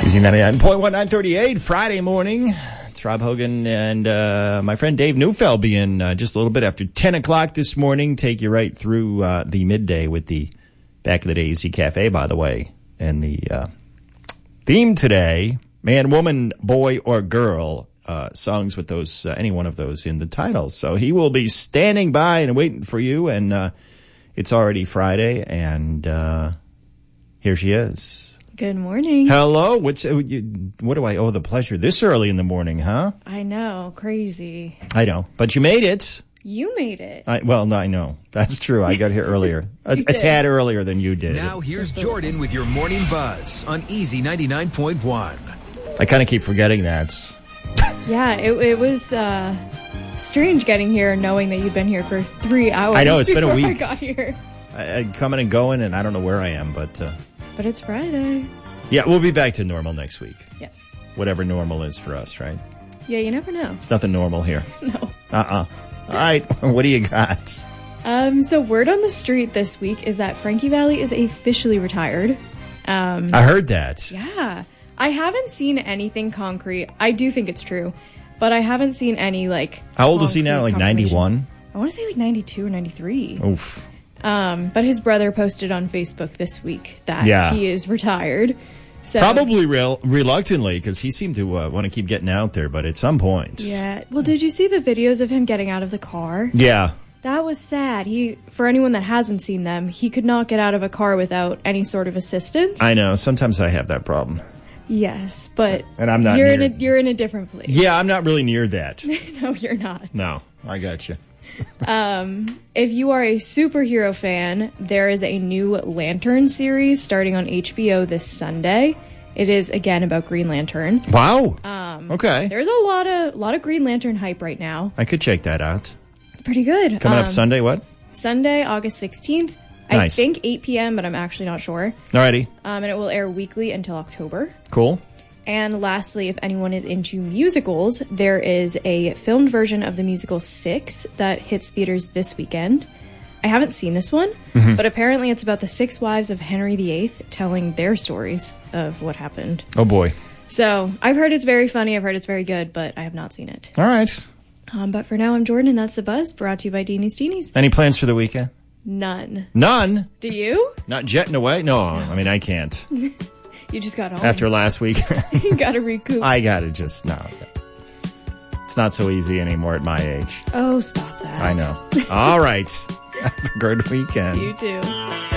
Easy 99.1, 938, Friday morning. It's Rob Hogan and my friend Dave Neufeld be in just a little bit after 10 o'clock this morning. Take you right through the midday with the Back of the Day Easy Cafe, by the way. And the theme today, man, woman, boy, or girl, songs with those any one of those in the title. So he will be standing by and waiting for you. And it's already Friday, and here she is. Good morning. Hello. What do I owe the pleasure this early in the morning, huh? I know. Crazy. I know. But you made it. You made it. I know. That's true. I got here earlier. a tad earlier than you did. Now here's Jordan with your Morning Buzz on Easy 99.1. I kind of keep forgetting that. Yeah, it was strange getting here and knowing that you'd been here for 3 hours. I know. It's been a week. I got here. I'm coming and going, and I don't know where I am, but... But it's Friday. Yeah, we'll be back to normal next week. Yes. Whatever normal is for us, right? Yeah, you never know. There's nothing normal here. No. All right. What do you got? So word on the street this week is that Frankie Valli is officially retired. I heard that. Yeah. I haven't seen anything concrete. I do think it's true. But I haven't seen any, like... How old is he now? Like 91? I want to say like 92 or 93. Oof. But his brother posted on Facebook this week that he is retired. So, probably reluctantly, because he seemed to want to keep getting out there, but at some point. Yeah. Well, did you see the videos of him getting out of the car? Yeah. That was sad. For anyone that hasn't seen them, he could not get out of a car without any sort of assistance. I know. Sometimes I have that problem. Yes, but and I'm not you're in a different place. Yeah, I'm not really near that. No, you're not. No, I got you. If you are a superhero fan, there is a new Lantern series starting on HBO this Sunday. It is again about Green Lantern. Wow. Okay. There's a lot of Green Lantern hype right now. I could check that out. Pretty good. Coming up Sunday, what? Sunday, August 16th. Nice. I think 8 p.m., but I'm actually not sure. Alrighty. And it will air weekly until October. Cool. And lastly, if anyone is into musicals, there is a filmed version of the musical Six that hits theaters this weekend. I haven't seen this one, but apparently it's about the 6 wives of Henry VIII telling their stories of what happened. Oh, boy. So I've heard it's very funny. I've heard it's very good, but I have not seen it. All right. But for now, I'm Jordan, and that's The Buzz, brought to you by Deanie's Teenies. Any plans for the weekend? None. None? Do you? Not jetting away? No, I mean, I can't. You just got home. After last week. You got to recoup. I got to just, no. It's not so easy anymore at my age. Oh, stop that. I know. All right. Have a good weekend. You too.